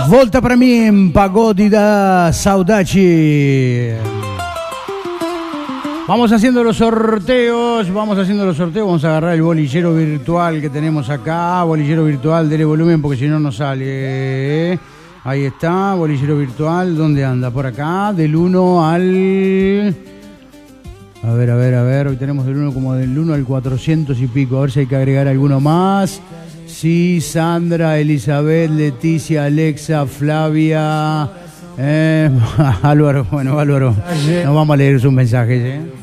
Volta para mim, pagode da saudade. Vamos haciendo los sorteos, vamos a agarrar el bolillero virtual que tenemos acá, bolillero virtual, dele volumen porque si no no sale. Ahí está, bolillero virtual, ¿dónde anda? Por acá, del 1 al... A ver, hoy tenemos del 1 al 400 y pico, a ver si hay que agregar alguno más. Sí, Sandra, Elizabeth, Leticia, Alexa, Flavia, Álvaro, bueno, Álvaro, nos vamos a leer sus mensajes,